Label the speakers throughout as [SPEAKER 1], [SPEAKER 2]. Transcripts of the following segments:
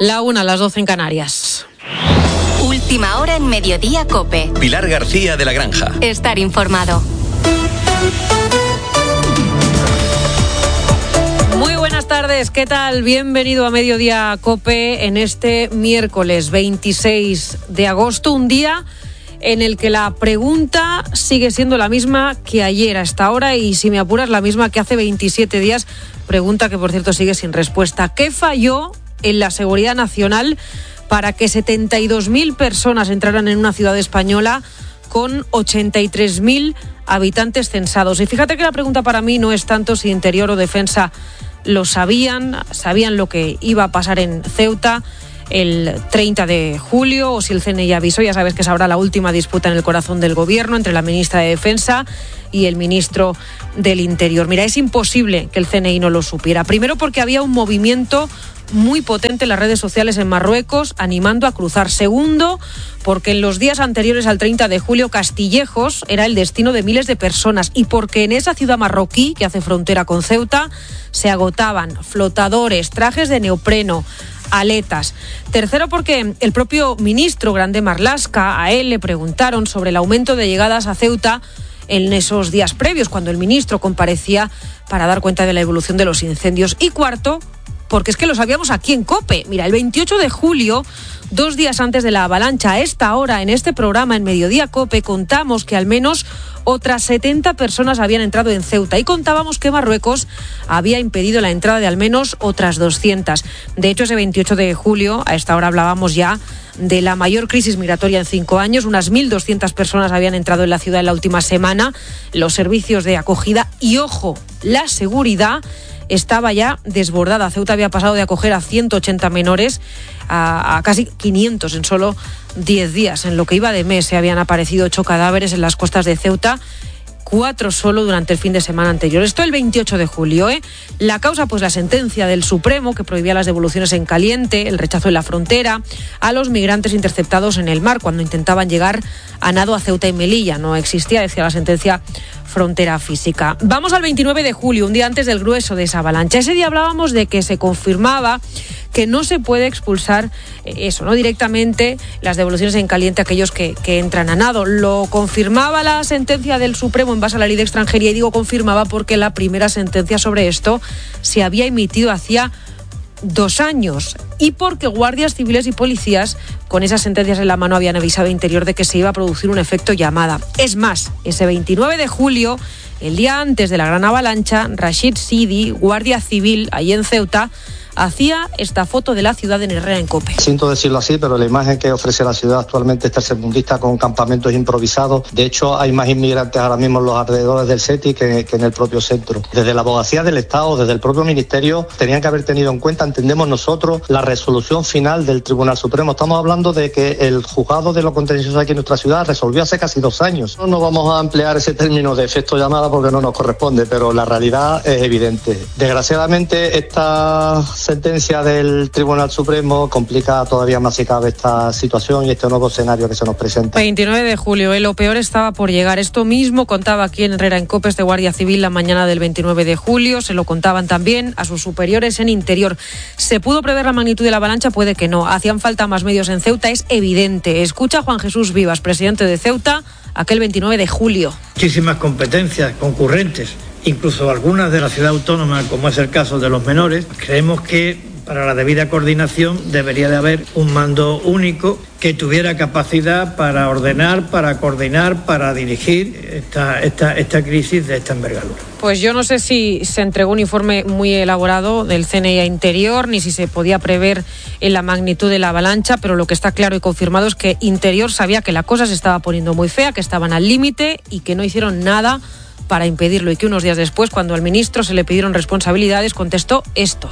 [SPEAKER 1] 1:00, las 12 en Canarias.
[SPEAKER 2] Última hora en Mediodía COPE.
[SPEAKER 3] Pilar García de la Granja.
[SPEAKER 2] Estar informado.
[SPEAKER 1] Muy buenas tardes, ¿qué tal? Bienvenido a Mediodía COPE en este miércoles 26 de agosto, un día en el que la pregunta sigue siendo la misma que ayer a esta hora y, si me apuras, la misma que hace 27 días, pregunta que por cierto sigue sin respuesta. ¿Qué falló en la seguridad nacional para que 72.000 personas entraran en una ciudad española con 83.000 habitantes censados? Y fíjate que la pregunta para mí no es tanto si Interior o Defensa lo sabían lo que iba a pasar en Ceuta el 30 de julio o si el CNI avisó. Ya sabes que sabrá la última disputa en el corazón del gobierno entre la ministra de Defensa y el ministro del Interior. Mira, es imposible que el CNI no lo supiera. Primero porque había un movimiento muy potente en las redes sociales en Marruecos animando a cruzar. Segundo, porque en los días anteriores al 30 de julio Castillejos era el destino de miles de personas y porque en esa ciudad marroquí que hace frontera con Ceuta se agotaban flotadores, trajes de neopreno, aletas. Tercero, porque el propio ministro Grande Marlaska, a él le preguntaron sobre el aumento de llegadas a Ceuta en esos días previos, cuando el ministro comparecía para dar cuenta de la evolución de los incendios. Y cuarto, porque es que lo sabíamos aquí en COPE. Mira, el 28 de julio, 2 días antes de la avalancha, a esta hora, en este programa, en Mediodía COPE, contamos que al menos otras 70 personas habían entrado en Ceuta y contábamos que Marruecos había impedido la entrada de al menos otras 200. De hecho, ese 28 de julio, a esta hora hablábamos ya de la mayor crisis migratoria en 5 años. Unas 1.200 personas habían entrado en la ciudad en la última semana. Los servicios de acogida y, ojo, la seguridad estaba ya desbordada. Ceuta había pasado de acoger a 180 menores a casi 500 en solo 10 días. En lo que iba de mes se habían aparecido 8 cadáveres en las costas de Ceuta, 4 solo durante el fin de semana anterior. Esto el 28 de julio. La causa, pues la sentencia del Supremo que prohibía las devoluciones en caliente, el rechazo en la frontera a los migrantes interceptados en el mar cuando intentaban llegar a nado a Ceuta y Melilla. No existía, decía la sentencia, frontera física. Vamos al 29 de julio, un día antes del grueso de esa avalancha. Ese día hablábamos de que se confirmaba que no se puede expulsar directamente las devoluciones en caliente a aquellos que entran a nado. Lo confirmaba la sentencia del Supremo en base a la ley de extranjería, y digo confirmaba porque la primera sentencia sobre esto se había emitido hacía 2 años y porque guardias civiles y policías con esas sentencias en la mano habían avisado a Interior de que se iba a producir un efecto llamada. Es más, ese 29 de julio, el día antes de la gran avalancha, Rashid Sidi, guardia civil allí en Ceuta, hacía esta foto de la ciudad en Herrera en COPE.
[SPEAKER 4] Siento decirlo así, pero la imagen que ofrece la ciudad actualmente es tercermundista, con campamentos improvisados. De hecho, hay más inmigrantes ahora mismo en los alrededores del SETI que en el propio centro. Desde la abogacía del Estado, desde el propio Ministerio, tenían que haber tenido en cuenta, entendemos nosotros, la resolución final del Tribunal Supremo. Estamos hablando de que el juzgado de lo contencioso aquí en nuestra ciudad resolvió hace casi 2 años. No vamos a emplear ese término de efecto llamada porque no nos corresponde, pero la realidad es evidente. Desgraciadamente, esta sentencia del Tribunal Supremo complica todavía más si cabe esta situación y este nuevo escenario que se nos presenta.
[SPEAKER 1] 29 de julio, lo peor estaba por llegar. Esto mismo contaba aquí en Herrera en COPE este guardia civil la mañana del 29 de julio. Se lo contaban también a sus superiores en Interior. ¿Se pudo prever la magnitud de la avalancha? Puede que no. ¿Hacían falta más medios en Ceuta? Es evidente. Escucha a Juan Jesús Vivas, presidente de Ceuta, aquel 29 de julio.
[SPEAKER 5] Muchísimas competencias concurrentes, incluso algunas de la ciudad autónoma, como es el caso de los menores. Creemos que para la debida coordinación debería de haber un mando único que tuviera capacidad para ordenar, para coordinar, para dirigir esta crisis de esta envergadura.
[SPEAKER 1] Pues yo no sé si se entregó un informe muy elaborado del CNI a Interior, ni si se podía prever en la magnitud de la avalancha, pero lo que está claro y confirmado es que Interior sabía que la cosa se estaba poniendo muy fea, que estaban al límite y que no hicieron nada para impedirlo, y que unos días después, cuando al ministro se le pidieron responsabilidades, contestó esto.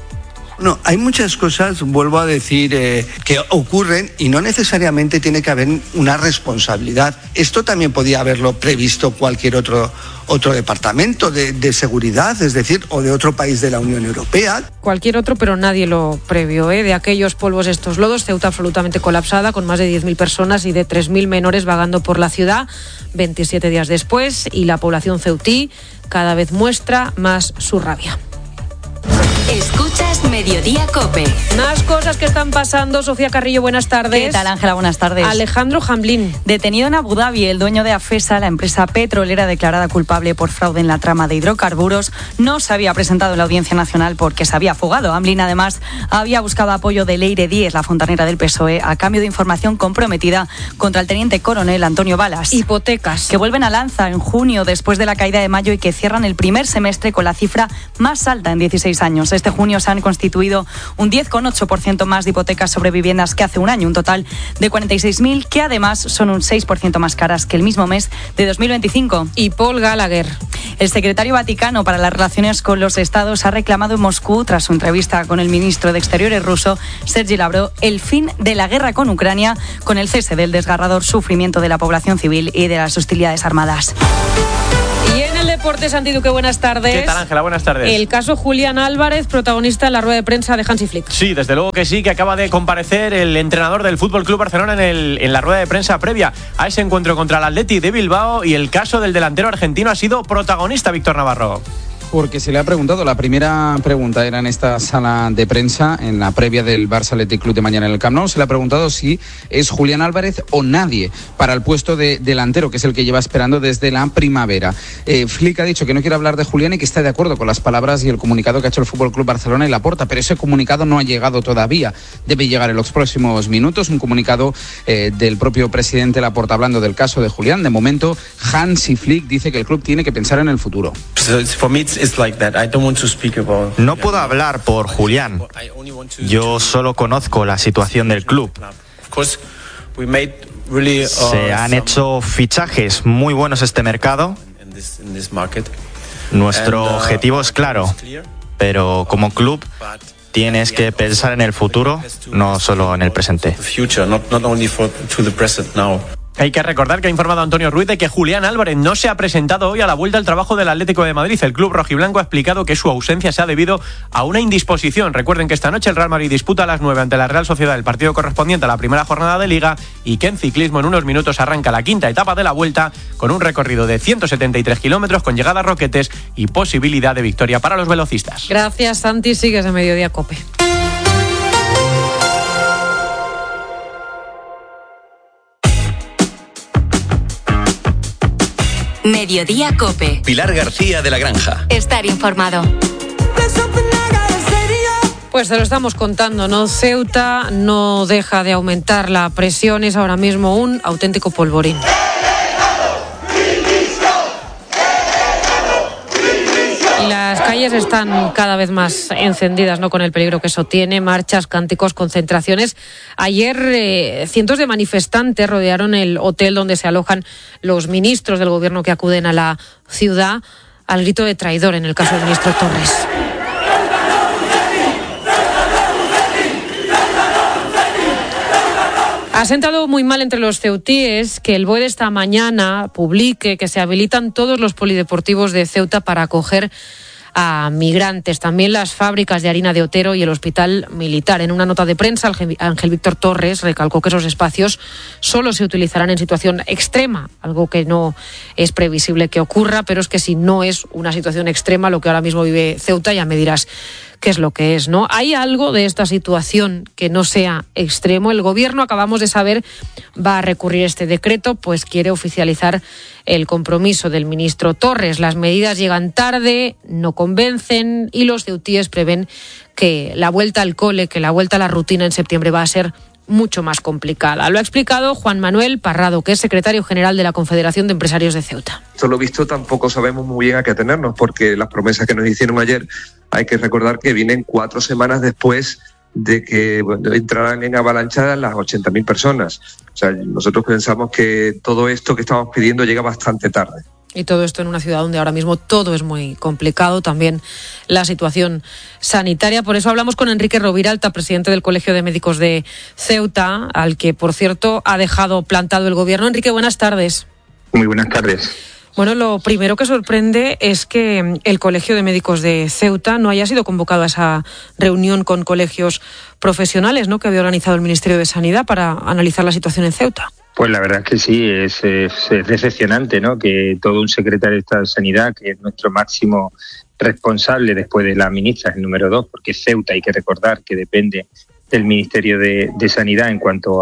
[SPEAKER 6] No, hay muchas cosas, vuelvo a decir, que ocurren y no necesariamente tiene que haber una responsabilidad. Esto también podía haberlo previsto cualquier otro departamento de seguridad, es decir, o de otro país de la Unión Europea.
[SPEAKER 1] Cualquier otro, pero nadie lo previó, De aquellos polvos, estos lodos, Ceuta absolutamente colapsada, con más de 10.000 personas y de 3.000 menores vagando por la ciudad 27 días después, y la población ceutí cada vez muestra más su rabia.
[SPEAKER 2] Escuchas Mediodía COPE.
[SPEAKER 1] Más cosas que están pasando. Sofía Carrillo, buenas tardes.
[SPEAKER 3] ¿Qué tal, Ángela? Buenas tardes.
[SPEAKER 1] Alejandro Hamblin.
[SPEAKER 3] Detenido en Abu Dhabi, el dueño de Afesa, la empresa petrolera declarada culpable por fraude en la trama de hidrocarburos, no se había presentado en la Audiencia Nacional porque se había fugado. Hamblin, además, había buscado apoyo de Leire Díez, la fontanera del PSOE, a cambio de información comprometida contra el teniente coronel Antonio Balas.
[SPEAKER 1] Hipotecas.
[SPEAKER 3] Que vuelven a lanza en junio, después de la caída de mayo, y que cierran el primer semestre con la cifra más alta en 16 años. Este junio se han constituido un 10,8% más de hipotecas sobre viviendas que hace un año, un total de 46.000, que además son un 6% más caras que el mismo mes de 2025.
[SPEAKER 1] Y Paul Gallagher.
[SPEAKER 3] El secretario vaticano para las relaciones con los estados ha reclamado en Moscú, tras su entrevista con el ministro de Exteriores ruso, Sergei Lavrov, el fin de la guerra con Ucrania, con el cese del desgarrador sufrimiento de la población civil y de las hostilidades armadas.
[SPEAKER 1] Y en el deporte, Santi Duque, buenas tardes.
[SPEAKER 7] ¿Qué tal, Ángela? Buenas tardes.
[SPEAKER 1] El caso Julián Álvarez, protagonista en la rueda de prensa de Hansi Flick.
[SPEAKER 7] Sí, desde luego que sí, que acaba de comparecer el entrenador del FC Barcelona en la rueda de prensa previa a ese encuentro contra el Athletic de Bilbao, y el caso del delantero argentino ha sido protagonista, Víctor Navarro.
[SPEAKER 8] Porque se le ha preguntado, la primera pregunta era en esta sala de prensa, en la previa del Barça Athletic Club de mañana en el Camp Nou, se le ha preguntado si es Julián Álvarez o nadie para el puesto de delantero, que es el que lleva esperando desde la primavera. Flick ha dicho que no quiere hablar de Julián y que está de acuerdo con las palabras y el comunicado que ha hecho el FC Barcelona y Laporta, pero ese comunicado no ha llegado todavía. Debe llegar en los próximos minutos, un comunicado del propio presidente Laporta hablando del caso de Julián. De momento, Hansi Flick dice que el club tiene que pensar en el futuro.
[SPEAKER 9] No puedo hablar por Julián. Yo solo conozco la situación del club. Se han hecho fichajes muy buenos este mercado. Nuestro objetivo es claro, pero como club tienes que pensar en el futuro, no solo en el presente.
[SPEAKER 7] Hay que recordar que ha informado Antonio Ruiz de que Julián Álvarez no se ha presentado hoy a la vuelta al trabajo del Atlético de Madrid. El club rojiblanco ha explicado que su ausencia se ha debido a una indisposición. Recuerden que esta noche el Real Madrid disputa a las 9 ante la Real Sociedad el partido correspondiente a la primera jornada de Liga, y que en ciclismo en unos minutos arranca la quinta etapa de la vuelta con un recorrido de 173 kilómetros con llegada a Roquetes y posibilidad de victoria para los velocistas.
[SPEAKER 1] Gracias, Santi. Sigues en Mediodía COPE.
[SPEAKER 2] Mediodía COPE.
[SPEAKER 10] Pilar García de la Granja.
[SPEAKER 2] Estar informado.
[SPEAKER 1] Pues te lo estamos contando, ¿no? Ceuta no deja de aumentar la presión, es ahora mismo un auténtico polvorín. Y las calles están cada vez más encendidas, ¿no? Con el peligro que eso tiene, marchas, cánticos, concentraciones. Ayer cientos de manifestantes rodearon el hotel donde se alojan los ministros del gobierno que acuden a la ciudad al grito de traidor en el caso del ministro Torres. Ha sentado muy mal entre los ceutíes que el BOE de esta mañana publique que se habilitan todos los polideportivos de Ceuta para acoger a migrantes, también las fábricas de harina de Otero y el hospital militar. En una nota de prensa, Ángel Víctor Torres recalcó que esos espacios solo se utilizarán en situación extrema, algo que no es previsible que ocurra, pero es que si no es una situación extrema lo que ahora mismo vive Ceuta, ya me dirás qué es lo que es, ¿no? ¿Hay algo de esta situación que no sea extremo? El gobierno, acabamos de saber, va a recurrir este decreto, pues quiere oficializar el compromiso del ministro Torres. Las medidas llegan tarde, no convencen, y los ceutíes prevén que la vuelta al cole, que la vuelta a la rutina en septiembre va a ser mucho más complicada. Lo ha explicado Juan Manuel Parrado, que es secretario general de la Confederación de Empresarios de Ceuta.
[SPEAKER 11] Esto lo visto tampoco sabemos muy bien a qué atenernos, porque las promesas que nos hicieron ayer hay que recordar que vienen 4 semanas después de que entraran en avalanchadas las 80.000 personas. O sea, nosotros pensamos que todo esto que estamos pidiendo llega bastante tarde.
[SPEAKER 1] Y todo esto en una ciudad donde ahora mismo todo es muy complicado, también la situación sanitaria. Por eso hablamos con Enrique Roviralta, presidente del Colegio de Médicos de Ceuta, al que, por cierto, ha dejado plantado el gobierno. Enrique, buenas tardes.
[SPEAKER 12] Muy buenas tardes.
[SPEAKER 1] Bueno, lo primero que sorprende es que el Colegio de Médicos de Ceuta no haya sido convocado a esa reunión con colegios profesionales, ¿no?, que había organizado el Ministerio de Sanidad para analizar la situación en Ceuta.
[SPEAKER 12] Pues la verdad es que sí, es decepcionante, ¿no?, que todo un secretario de Estado de Sanidad, que es nuestro máximo responsable después de la ministra es el número 2, porque Ceuta, hay que recordar que depende del Ministerio de Sanidad en cuanto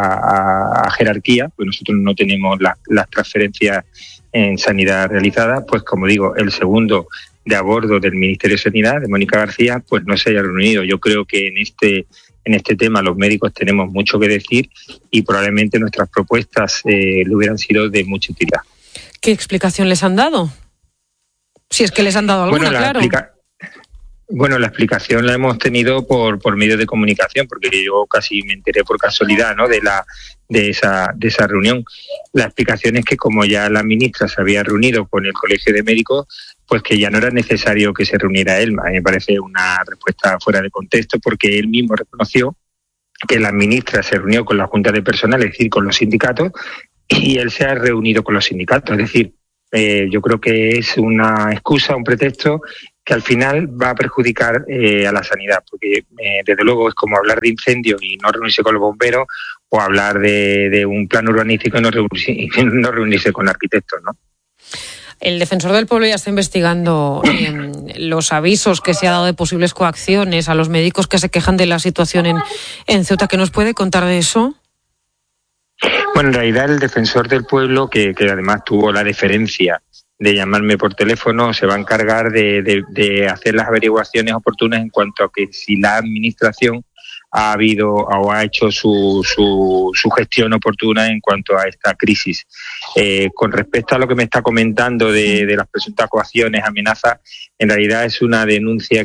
[SPEAKER 12] a jerarquía, pues nosotros no tenemos las transferencias en sanidad realizadas, pues como digo, el segundo de a bordo del Ministerio de Sanidad, de Mónica García, pues no se haya reunido. Yo creo que en este tema los médicos tenemos mucho que decir y probablemente nuestras propuestas le hubieran sido de mucha utilidad.
[SPEAKER 1] ¿Qué explicación les han dado? Si es que les han dado alguna, claro.
[SPEAKER 12] Bueno, la explicación la hemos tenido por medios de comunicación, porque yo casi me enteré por casualidad, ¿no?, de esa reunión. La explicación es que como ya la ministra se había reunido con el Colegio de Médicos, pues que ya no era necesario que se reuniera él. A mí me parece una respuesta fuera de contexto, porque él mismo reconoció que la ministra se reunió con la Junta de Personal, es decir, con los sindicatos, y él se ha reunido con los sindicatos. Es decir, yo creo que es una excusa, un pretexto que al final va a perjudicar a la sanidad, porque desde luego es como hablar de incendios y no reunirse con los bomberos, o hablar de un plan urbanístico y no reunirse con arquitectos, ¿no?
[SPEAKER 1] El Defensor del Pueblo ya está investigando los avisos que se ha dado de posibles coacciones a los médicos que se quejan de la situación en Ceuta. ¿Qué nos puede contar de eso?
[SPEAKER 12] Bueno, en realidad el Defensor del Pueblo, que además tuvo la deferencia de llamarme por teléfono, se va a encargar de hacer las averiguaciones oportunas en cuanto a que si la administración ha habido o ha hecho su gestión oportuna en cuanto a esta crisis. Con respecto a lo que me está comentando de las presuntas coacciones, amenazas, en realidad es una denuncia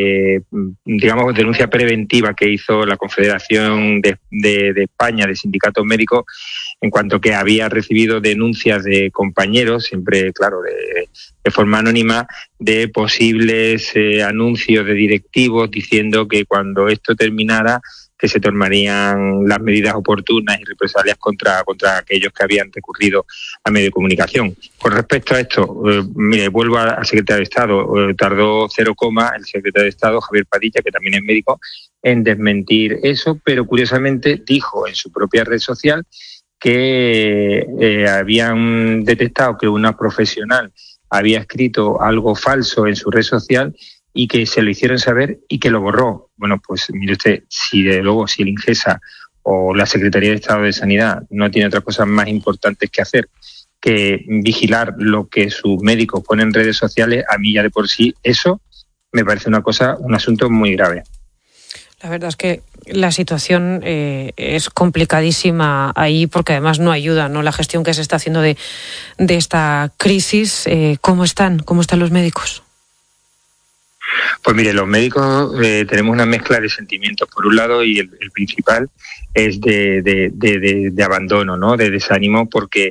[SPEAKER 12] denuncia preventiva que hizo la Confederación de España de Sindicatos Médicos, en cuanto que había recibido denuncias de compañeros, siempre, claro, de forma anónima, de posibles anuncios de directivos diciendo que cuando esto terminara, que se tomarían las medidas oportunas y represalias contra aquellos que habían recurrido a medio de comunicación. Con respecto a esto, mire, vuelvo al secretario de Estado. Tardó 0, el secretario de Estado, Javier Padilla, que también es médico, en desmentir eso, pero curiosamente dijo en su propia red social que habían detectado que una profesional había escrito algo falso en su red social y que se lo hicieron saber y que lo borró. Bueno, pues mire usted, si el INGESA o la Secretaría de Estado de Sanidad no tiene otras cosas más importantes que hacer que vigilar lo que sus médicos ponen en redes sociales, a mí ya de por sí eso me parece un asunto muy grave.
[SPEAKER 1] La verdad es que la situación es complicadísima ahí, porque además no ayuda, ¿no?, la gestión que se está haciendo de esta crisis. ¿Cómo están los médicos?
[SPEAKER 12] Pues mire, los médicos tenemos una mezcla de sentimientos por un lado, y el principal es de abandono, ¿no?, de desánimo, porque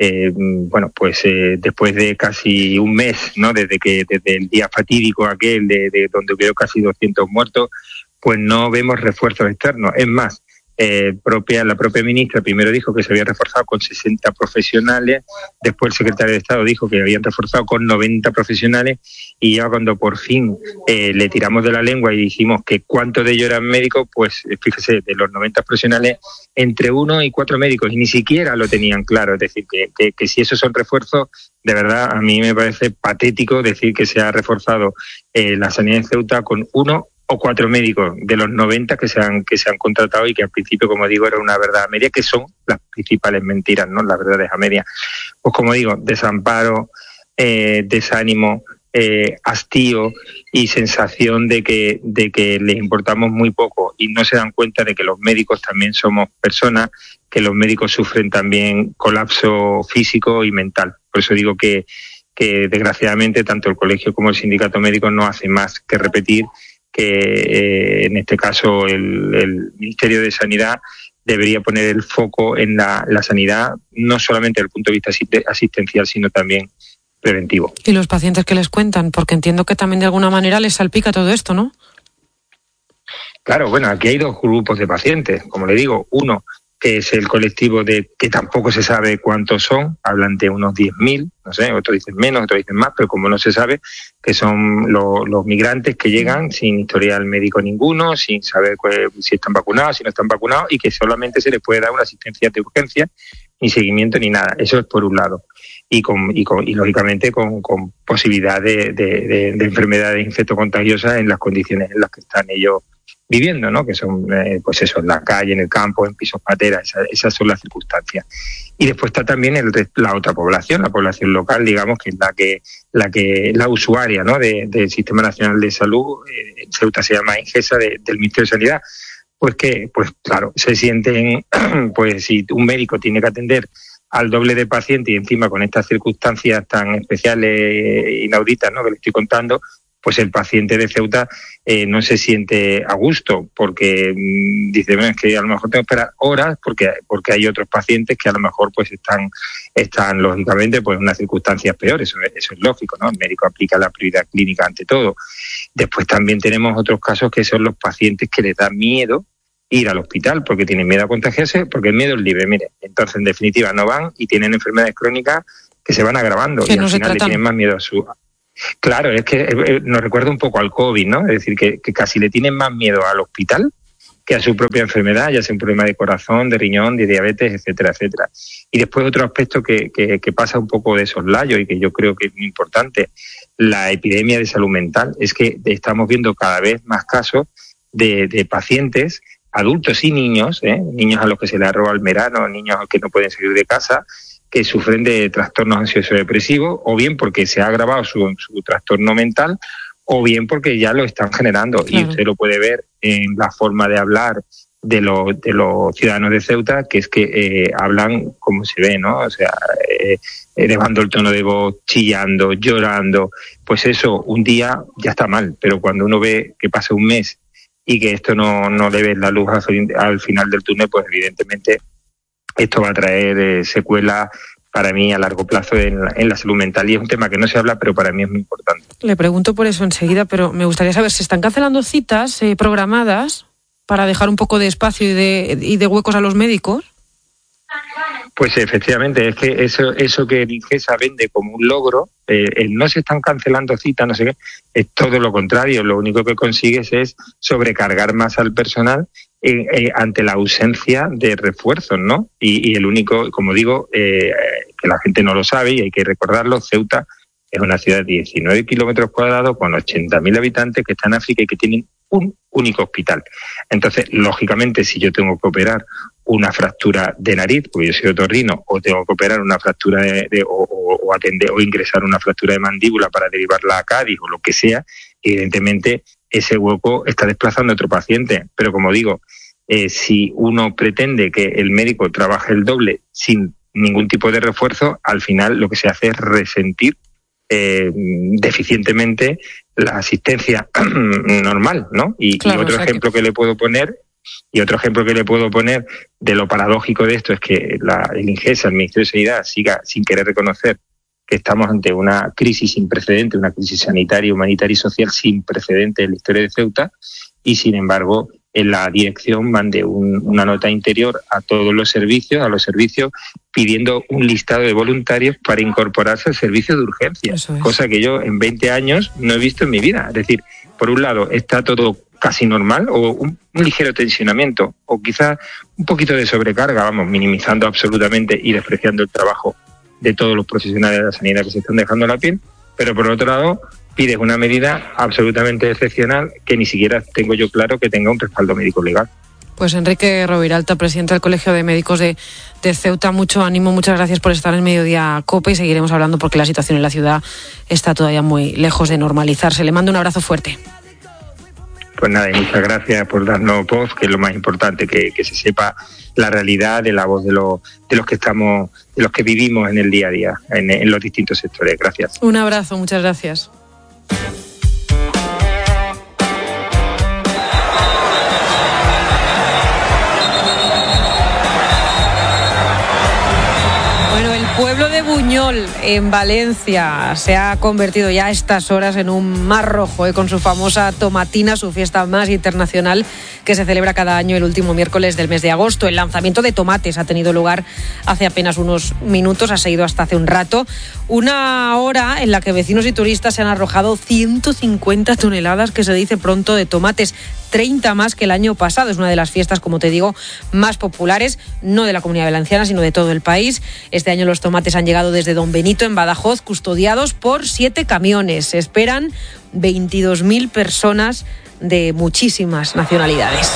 [SPEAKER 12] después de casi un mes, ¿no?, desde el día fatídico aquel de donde hubo casi 200 muertos, pues no vemos refuerzos externos. Es más, la propia ministra primero dijo que se había reforzado con 60 profesionales, después el secretario de Estado dijo que habían reforzado con 90 profesionales, y ya cuando por fin le tiramos de la lengua y dijimos que cuántos de ellos eran médicos, pues fíjese, de los 90 profesionales, entre 1 y 4 médicos, y ni siquiera lo tenían claro. Es decir, que si esos son refuerzos, de verdad a mí me parece patético decir que se ha reforzado la sanidad en Ceuta con 1 o 4 médicos de los 90 que se han contratado, y que al principio, como digo, era una verdad a media, que son las principales mentiras, ¿no?, las verdades a media. Pues como digo, desamparo, desánimo, hastío y sensación de que les importamos muy poco, y no se dan cuenta de que los médicos también somos personas, que los médicos sufren también colapso físico y mental. Por eso digo que desgraciadamente tanto el colegio como el sindicato médico no hacen más que repetir que en este caso el Ministerio de Sanidad debería poner el foco en la sanidad, no solamente desde el punto de vista asistencial, sino también preventivo.
[SPEAKER 1] ¿Y los pacientes qué les cuentan? Porque entiendo que también de alguna manera les salpica todo esto, ¿no?
[SPEAKER 12] Claro, bueno, aquí hay 2 grupos de pacientes, como le digo. Uno, que es el colectivo que tampoco se sabe cuántos son, hablan de unos 10.000, no sé, otros dicen menos, otros dicen más, pero como no se sabe, que son los migrantes que llegan sin historial médico ninguno, sin saber si están vacunados, si no están vacunados, y que solamente se les puede dar una asistencia de urgencia, ni seguimiento ni nada. Eso es por un lado. y lógicamente con posibilidad de enfermedades infectocontagiosas en las condiciones en las que están ellos viviendo, ¿no? Que son, pues eso, en la calle, en el campo, en pisos pateras, esas son las circunstancias. Y después está también la otra población, la población local, digamos, que es la usuaria, ¿no? Del Sistema Nacional de Salud, en Ceuta se llama INGESA, del Ministerio de Sanidad, pues claro, se sienten, pues si un médico tiene que atender al doble de pacientes y encima con estas circunstancias tan especiales, inauditas, ¿no? Que le estoy contando, pues el paciente de Ceuta no se siente a gusto porque dice, bueno, es que a lo mejor tengo que esperar horas porque hay otros pacientes que a lo mejor pues están lógicamente pues en unas circunstancias peores, eso es lógico, ¿no? El médico aplica la prioridad clínica ante todo. Después también tenemos otros casos que son los pacientes que les da miedo ir al hospital porque tienen miedo a contagiarse, porque el miedo es libre, mire. Entonces, en definitiva, no van y tienen enfermedades crónicas que se van agravando y al final le tienen más miedo a su... Claro, es que nos recuerda un poco al COVID, ¿no? Es decir, que casi le tienen más miedo al hospital que a su propia enfermedad, ya sea un problema de corazón, de riñón, de diabetes, etcétera, etcétera. Y después otro aspecto que pasa un poco de soslayo y que yo creo que es muy importante, la epidemia de salud mental. Es que estamos viendo cada vez más casos de pacientes, adultos y niños, niños a los que se les roba el verano, niños que no pueden salir de casa, que sufren de trastornos ansioso-depresivos, o bien porque se ha agravado su trastorno mental, o bien porque ya lo están generando. Claro. Y usted lo puede ver en la forma de hablar de los ciudadanos de Ceuta, que es que hablan como se ve, ¿no? O sea, elevando el tono de voz, chillando, llorando. Pues eso, un día ya está mal, pero cuando uno ve que pasa un mes y que esto no le ve la luz al final del túnel, pues evidentemente esto va a traer secuelas para mí a largo plazo en la salud mental, y es un tema que no se habla, pero para mí es muy importante.
[SPEAKER 1] Le pregunto por eso enseguida, pero me gustaría saber, ¿se están cancelando citas programadas para dejar un poco de espacio y de huecos a los médicos?
[SPEAKER 12] Pues efectivamente, es que eso que INGESA vende como un logro, no se están cancelando citas, no sé qué, es todo lo contrario. Lo único que consigues es sobrecargar más al personal ante la ausencia de refuerzos, ¿no? Y el único, como digo, que la gente no lo sabe y hay que recordarlo, Ceuta es una ciudad de 19 kilómetros cuadrados con 80.000 habitantes que está en África y que tienen un único hospital. Entonces, lógicamente, si yo tengo que operar una fractura de nariz, porque yo soy otorrino, o tengo que operar una fractura o atender o ingresar una fractura de mandíbula para derivarla a Cádiz o lo que sea, evidentemente ese hueco está desplazando a otro paciente. Pero como digo, si uno pretende que el médico trabaje el doble sin ningún tipo de refuerzo, al final lo que se hace es resentir deficientemente la asistencia normal, ¿no? Y otro ejemplo que le puedo poner de lo paradójico de esto es que el INGESA, el Ministerio de Sanidad, siga sin querer reconocer que estamos ante una crisis sin precedente, una crisis sanitaria, humanitaria y social sin precedente en la historia de Ceuta, y sin embargo en la dirección mande una nota interior a todos los servicios, pidiendo un listado de voluntarios para incorporarse al servicio de urgencia, cosa que yo en 20 años no he visto en mi vida. Es decir, por un lado está todo casi normal, o un ligero tensionamiento, o quizás un poquito de sobrecarga, minimizando absolutamente y despreciando el trabajo de todos los profesionales de la sanidad que se están dejando la piel, pero por otro lado pides una medida absolutamente excepcional que ni siquiera tengo yo claro que tenga un respaldo médico legal.
[SPEAKER 1] Pues Enrique Roviralta, presidente del Colegio de Médicos de Ceuta, mucho ánimo, muchas gracias por estar en Mediodía COPE, y seguiremos hablando porque la situación en la ciudad está todavía muy lejos de normalizarse. Le mando un abrazo fuerte.
[SPEAKER 12] Pues nada, y muchas gracias por darnos voz, que es lo más importante, que se sepa la realidad de la voz de los que vivimos en el día a día, en los distintos sectores. Gracias.
[SPEAKER 1] Un abrazo, muchas gracias. Pueblo de Buñol, en Valencia, se ha convertido ya a estas horas en un mar rojo, con su famosa tomatina, su fiesta más internacional que se celebra cada año el último miércoles del mes de agosto. El lanzamiento de tomates ha tenido lugar hace apenas unos minutos, ha seguido hasta hace un rato. Una hora en la que vecinos y turistas se han arrojado 150 toneladas, que se dice pronto, de tomates. 30 más que el año pasado. Es una de las fiestas, como te digo, más populares, no de la Comunidad Valenciana, sino de todo el país. Este año los tomates han llegado desde Don Benito, en Badajoz, custodiados por 7 camiones. Se esperan 22.000 personas de muchísimas nacionalidades.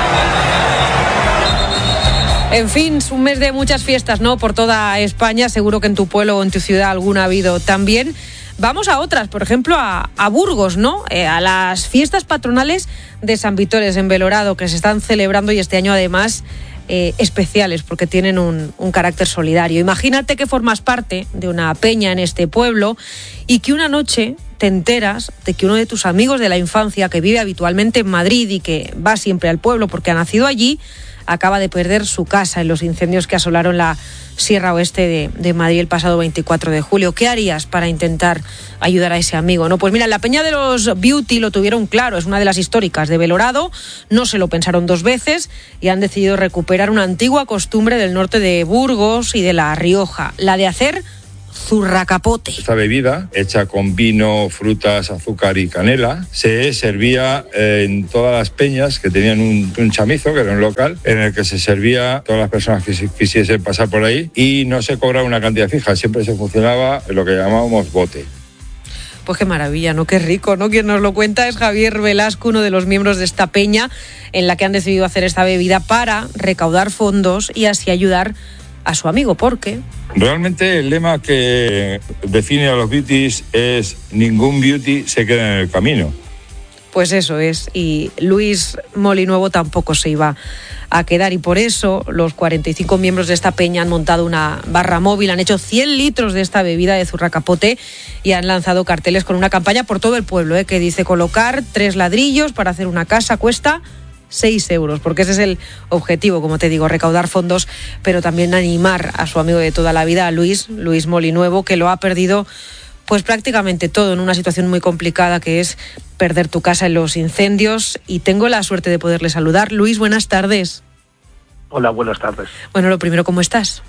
[SPEAKER 1] En fin, es un mes de muchas fiestas, ¿no? Por toda España. Seguro que en tu pueblo o en tu ciudad alguna ha habido también. Vamos a otras, por ejemplo, a Burgos, ¿no? A las fiestas patronales de San Vitores en Belorado, que se están celebrando y este año además especiales, porque tienen un carácter solidario. Imagínate que formas parte de una peña en este pueblo y que una noche te enteras de que uno de tus amigos de la infancia, que vive habitualmente en Madrid y que va siempre al pueblo porque ha nacido allí, acaba de perder su casa en los incendios que asolaron la Sierra Oeste de Madrid el pasado 24 de julio. ¿Qué harías para intentar ayudar a ese amigo, no? Pues mira, en la Peña de los Beauty lo tuvieron claro, es una de las históricas de Belorado, no se lo pensaron 2 veces y han decidido recuperar una antigua costumbre del norte de Burgos y de La Rioja, la de hacer zurracapote.
[SPEAKER 10] Esta bebida, hecha con vino, frutas, azúcar y canela, se servía en todas las peñas que tenían un chamizo, que era un local, en el que se servía a todas las personas que quisiesen pasar por ahí y no se cobraba una cantidad fija, siempre se funcionaba en lo que llamábamos bote.
[SPEAKER 1] Pues qué maravilla, ¿no? Qué rico, ¿no? Quien nos lo cuenta es Javier Velasco, uno de los miembros de esta peña en la que han decidido hacer esta bebida para recaudar fondos y así ayudar a su amigo, porque
[SPEAKER 10] realmente el lema que define a los beauties es ningún beauty se queda en el camino.
[SPEAKER 1] Pues eso es, y Luis Molinuevo tampoco se iba a quedar y por eso los 45 miembros de esta peña han montado una barra móvil, han hecho 100 litros de esta bebida de zurracapote y han lanzado carteles con una campaña por todo el pueblo, que dice colocar 3 ladrillos para hacer una casa cuesta 6 euros, porque ese es el objetivo, como te digo, recaudar fondos, pero también animar a su amigo de toda la vida, a Luis Molinuevo, que lo ha perdido pues prácticamente todo en una situación muy complicada que es perder tu casa en los incendios, y tengo la suerte de poderle saludar. Luis, buenas tardes.
[SPEAKER 13] Hola, buenas tardes.
[SPEAKER 1] Bueno, lo primero, ¿cómo estás?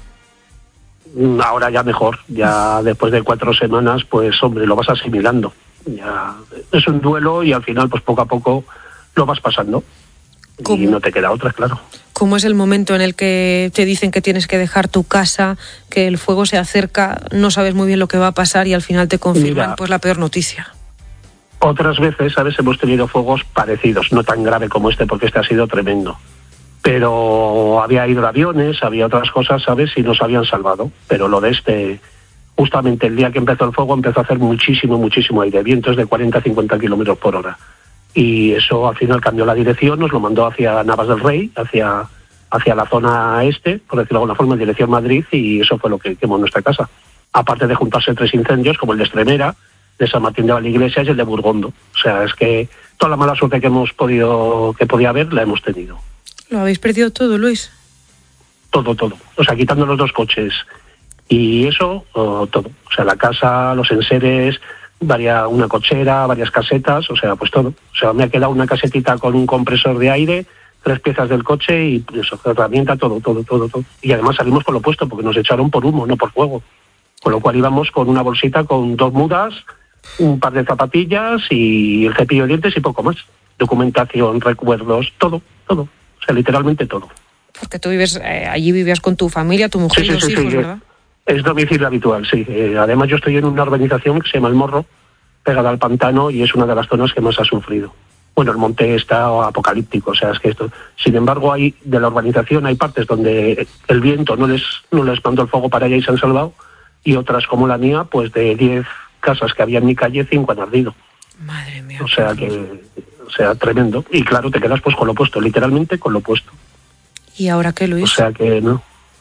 [SPEAKER 13] Ahora ya mejor, ya después de 4 semanas, pues hombre, lo vas asimilando. Ya es un duelo y al final pues poco a poco lo vas pasando. ¿Cómo? Y no te queda otra, claro.
[SPEAKER 1] ¿Cómo es el momento en el que te dicen que tienes que dejar tu casa, que el fuego se acerca, no sabes muy bien lo que va a pasar y al final te confirman pues la peor noticia?
[SPEAKER 13] Otras veces, ¿sabes? Hemos tenido fuegos parecidos, no tan grave como este, porque este ha sido tremendo. Pero había hidroaviones, había otras cosas, ¿sabes? Y nos habían salvado. Pero lo de este, justamente el día que empezó el fuego, empezó a hacer muchísimo aire, vientos de 40-50 kilómetros por hora. Y eso al final cambió la dirección, nos lo mandó hacia Navas del Rey, hacia la zona este, por decirlo de alguna forma, en dirección Madrid, y eso fue lo que quemó nuestra casa. Aparte de juntarse 3 incendios, como el de Estremera, de San Martín de Valdeiglesias y el de Burgondo. O sea, es que toda la mala suerte que podía haber, la hemos tenido.
[SPEAKER 1] ¿Lo habéis perdido todo, Luis?
[SPEAKER 13] Todo. O sea, quitando los 2 coches y eso, todo. O sea, la casa, los enseres, una cochera, varias casetas, o sea, pues todo. O sea, me ha quedado una casetita con un compresor de aire, 3 piezas del coche y eso, herramienta, todo. Y además salimos con lo puesto, porque nos echaron por humo, no por fuego. Con lo cual íbamos con una bolsita con 2 mudas, un par de zapatillas y el cepillo de dientes y poco más. Documentación, recuerdos, todo. O sea, literalmente todo.
[SPEAKER 1] Porque tú allí vivías con tu familia, tu mujer y los hijos, ¿verdad?
[SPEAKER 13] Es domicilio habitual, sí. Además yo estoy en una urbanización que se llama El Morro, pegada al pantano, y es una de las zonas que más ha sufrido. Bueno, el monte está apocalíptico, o sea, es que esto... Sin embargo, de la urbanización hay partes donde el viento no les mandó el fuego para allá y se han salvado, y otras como la mía, pues de 10 casas que había en mi calle, 5 han ardido.
[SPEAKER 1] Madre mía.
[SPEAKER 13] O sea, tremendo. Y claro, te quedas pues con lo puesto, literalmente con lo puesto.
[SPEAKER 1] ¿Y ahora qué, Luis?
[SPEAKER 13] O sea que no.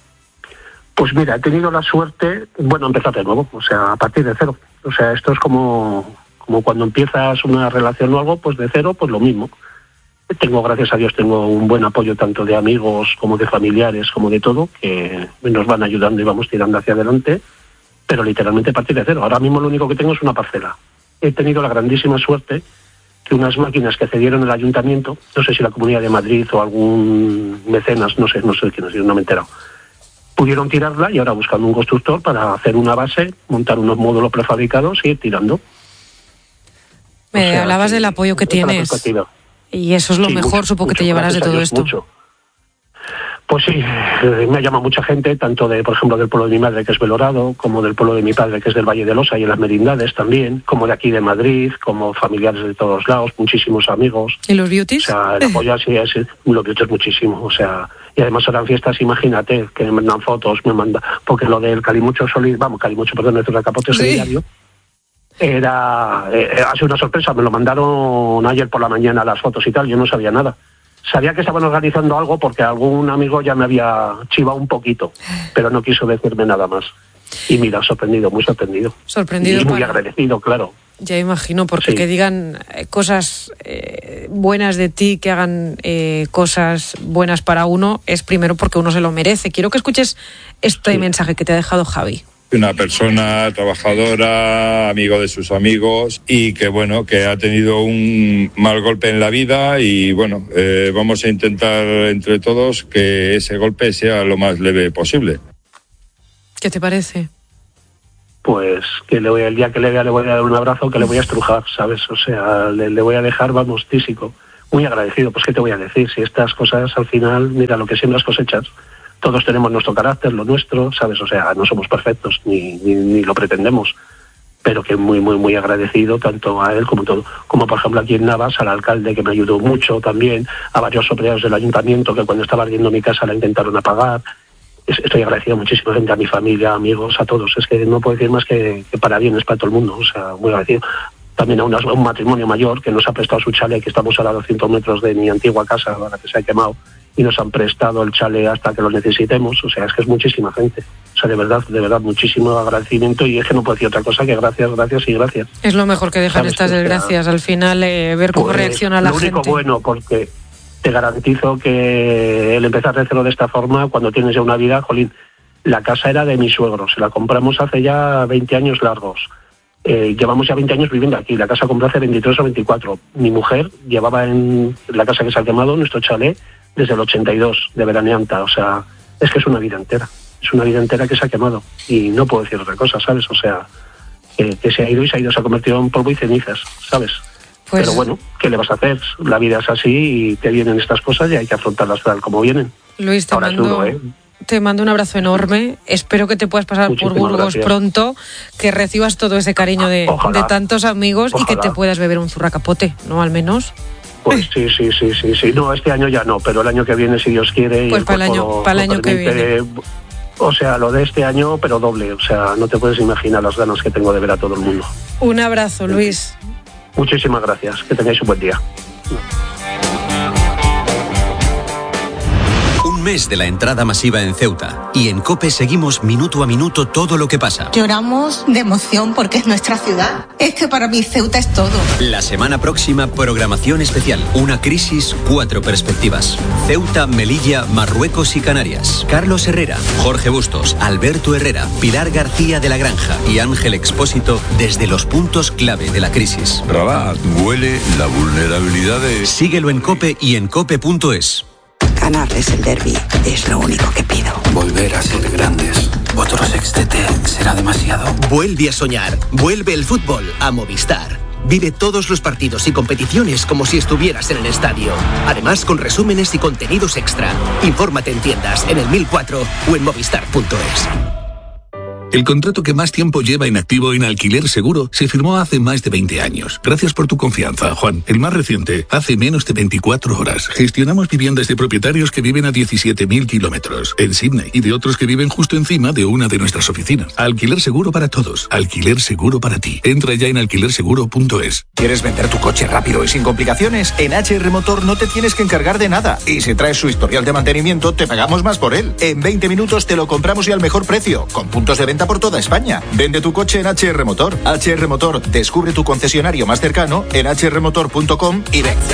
[SPEAKER 13] Pues mira, he tenido la suerte, empezar de nuevo, o sea, a partir de cero. O sea, esto es como cuando empiezas una relación o algo, pues de cero, pues lo mismo. Gracias a Dios, tengo un buen apoyo tanto de amigos como de familiares, como de todo, que nos van ayudando y vamos tirando hacia adelante, pero literalmente a partir de cero. Ahora mismo lo único que tengo es una parcela. He tenido la grandísima suerte que unas máquinas que cedieron el ayuntamiento, no sé si la Comunidad de Madrid o algún mecenas, no sé quién es, no me he enterado, pudieron tirarla y ahora buscando un constructor para hacer una base, montar unos módulos prefabricados y ir tirando.
[SPEAKER 1] Hablabas del apoyo que tienes Y eso es lo mejor, mucho, supongo que te llevarás de todo esto.
[SPEAKER 13] Mucho. Pues sí, me llama mucha gente, tanto de, por ejemplo, del pueblo de mi madre, que es Belorado, como del pueblo de mi padre, que es del Valle de Losa y en las Merindades también, como de aquí de Madrid, como familiares de todos lados, muchísimos amigos.
[SPEAKER 1] ¿Y los beauties?
[SPEAKER 13] O sea, el apoyo así es, los beauties muchísimo, o sea, y además eran fiestas, imagínate, que me mandan fotos, porque lo del Calimucho el Zurracapote solidario, ha sido una sorpresa, me lo mandaron ayer por la mañana las fotos y tal, yo no sabía nada. Sabía que estaban organizando algo porque algún amigo ya me había chivado un poquito, pero no quiso decirme nada más. Y mira, sorprendido, muy sorprendido.
[SPEAKER 1] Sorprendido.
[SPEAKER 13] Y muy agradecido, claro.
[SPEAKER 1] Ya imagino, porque sí. Que digan cosas buenas de ti, que hagan cosas buenas para uno, es primero porque uno se lo merece. Quiero que escuches este mensaje que te ha dejado Javi.
[SPEAKER 10] Una persona trabajadora, amigo de sus amigos y que bueno, que ha tenido un mal golpe en la vida y bueno, vamos a intentar entre todos que ese golpe sea lo más leve posible.
[SPEAKER 1] ¿Qué te parece?
[SPEAKER 13] Pues que el día que le vea le voy a dar un abrazo, que le voy a estrujar, ¿sabes? O sea, le voy a dejar, vamos, tísico. Muy agradecido, pues ¿qué te voy a decir? Si estas cosas al final, mira, lo que siembras cosechas. Todos tenemos nuestro carácter, lo nuestro, ¿sabes? O sea, no somos perfectos, ni lo pretendemos, pero que muy, muy, muy agradecido tanto a él como todo. Como por ejemplo aquí en Navas, al alcalde que me ayudó mucho también, a varios operarios del ayuntamiento que cuando estaba ardiendo mi casa la intentaron apagar. Estoy agradecido a muchísima gente, a mi familia, amigos, a todos. Es que no puedo decir más que para bien, es para todo el mundo, o sea, muy agradecido. También a un matrimonio mayor que nos ha prestado su chalet, que estamos a 200 metros de mi antigua casa, la que se ha quemado, y nos han prestado el chalet hasta que lo necesitemos. O sea, es que es muchísima gente. O sea, de verdad, muchísimo agradecimiento, y es que no puedo decir otra cosa que gracias y gracias.
[SPEAKER 1] Es lo mejor que dejan estas desgracias, al final, ver cómo reacciona la gente.
[SPEAKER 13] Lo único bueno, porque te garantizo que el empezar de cero de esta forma, cuando tienes ya una vida, jolín, la casa era de mi suegro, se la compramos hace ya 20 años largos. Llevamos ya 20 años viviendo aquí, la casa compró hace 23 o 24. Mi mujer llevaba en la casa que se ha quemado, nuestro chalet, desde el 82, de veraneanta. O sea, es que es una vida entera que se ha quemado, y no puedo decir otra cosa, ¿sabes? O sea, que se ha ido, se ha convertido en polvo y cenizas, ¿sabes? Pues... Pero bueno, ¿qué le vas a hacer? La vida es así y te vienen estas cosas y hay que afrontarlas tal como vienen.
[SPEAKER 1] Luis, te mando un abrazo enorme. Espero que te puedas pasar por Burgos pronto, que recibas todo ese cariño de tantos amigos. Ojalá. Y que te puedas beber un zurracapote, ¿no? Al menos.
[SPEAKER 13] Pues sí. No, este año ya no, pero el año que viene, si Dios quiere.
[SPEAKER 1] Pues para el año que viene.
[SPEAKER 13] O sea, lo de este año, pero doble. O sea, no te puedes imaginar las ganas que tengo de ver a todo el mundo.
[SPEAKER 1] Un abrazo, Luis.
[SPEAKER 13] Muchísimas gracias. Que tengáis un buen día.
[SPEAKER 14] Mes de la entrada masiva en Ceuta, y en COPE seguimos minuto a minuto todo lo que pasa.
[SPEAKER 15] Lloramos de emoción porque es nuestra ciudad. Es que para mí Ceuta es todo.
[SPEAKER 14] La semana próxima, programación especial. Una crisis, 4 perspectivas. Ceuta, Melilla, Marruecos y Canarias. Carlos Herrera, Jorge Bustos, Alberto Herrera, Pilar García de la Granja y Ángel Expósito desde los puntos clave de la crisis.
[SPEAKER 16] Rabat, huele la vulnerabilidad de...
[SPEAKER 14] Síguelo en COPE y en cope.es.
[SPEAKER 17] Ganarles el derbi es lo único que pido.
[SPEAKER 18] Volver a ser grandes. Otro sextete será demasiado.
[SPEAKER 19] Vuelve a soñar. Vuelve el fútbol a Movistar. Vive todos los partidos y competiciones como si estuvieras en el estadio. Además, con resúmenes y contenidos extra. Infórmate en tiendas, en el 1004 o en movistar.es.
[SPEAKER 20] El contrato que más tiempo lleva inactivo en Alquiler Seguro se firmó hace más de 20 años. Gracias por tu confianza, Juan. El más reciente, hace menos de 24 horas. Gestionamos viviendas de propietarios que viven a 17.000 kilómetros en Sydney y de otros que viven justo encima de una de nuestras oficinas. Alquiler Seguro para todos. Alquiler Seguro para ti. Entra ya en alquilerseguro.es.
[SPEAKER 21] ¿Quieres vender tu coche rápido y sin complicaciones? En HR Motor no te tienes que encargar de nada. Y si traes su historial de mantenimiento, te pagamos más por él. En 20 minutos te lo compramos y al mejor precio, con puntos de venta por toda España. Vende tu coche en HR Motor. HR Motor, descubre tu concesionario más cercano en hrmotor.com y ven.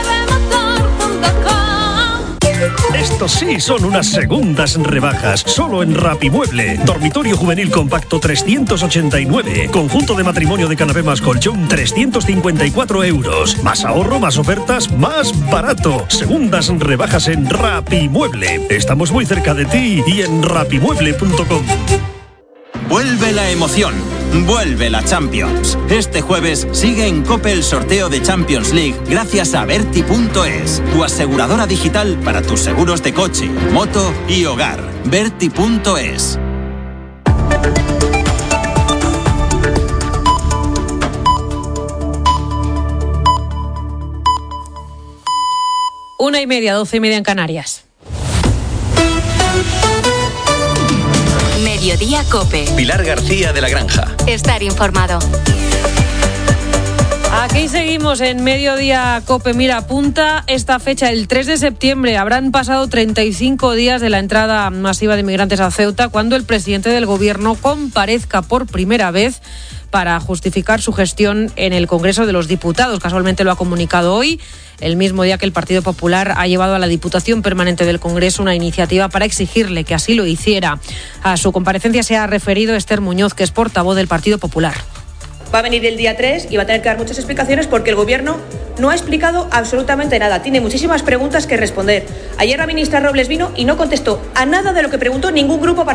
[SPEAKER 22] Estos sí son unas segundas rebajas, solo en Rapimueble. Dormitorio juvenil compacto 389. Conjunto de matrimonio de canapé más colchón 354 euros. Más ahorro, más ofertas, más barato. Segundas rebajas en Rapimueble. Estamos muy cerca de ti y en rapimueble.com.
[SPEAKER 23] Vuelve la emoción.
[SPEAKER 4] vuelve la Champions. Este jueves sigue en COPE el sorteo de Champions League gracias a Berti.es, tu aseguradora digital para tus seguros de coche, moto y hogar. Berti.es.
[SPEAKER 1] Una y media, 12:30 en Canarias.
[SPEAKER 2] Mediodía COPE.
[SPEAKER 14] Pilar García de la Granja.
[SPEAKER 2] Estar informado.
[SPEAKER 1] Aquí seguimos en Mediodía COPE. Mira, apunta esta fecha, el 3 de septiembre. Habrán pasado 35 días de la entrada masiva de migrantes a Ceuta cuando el presidente del gobierno comparezca por primera vez para justificar su gestión en el Congreso de los Diputados. Casualmente lo ha comunicado hoy, el mismo día que el Partido Popular ha llevado a la Diputación Permanente del Congreso una iniciativa para exigirle que así lo hiciera. A su comparecencia se ha referido Esther Muñoz, que es portavoz del Partido Popular.
[SPEAKER 5] Va a venir el día 3 y va a tener que dar muchas explicaciones porque el Gobierno no ha explicado absolutamente nada. Tiene muchísimas preguntas que responder. Ayer la ministra Robles vino y no contestó a nada de lo que preguntó ningún grupo parlamentario.